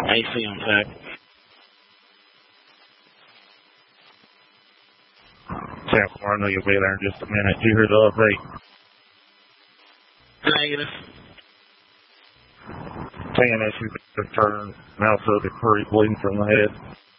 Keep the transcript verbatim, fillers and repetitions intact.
A C on tech. Sample, I know you'll be there in just a minute. Do you hear the update? Negative. Ten issues return. Now so the curry bleeding from the head.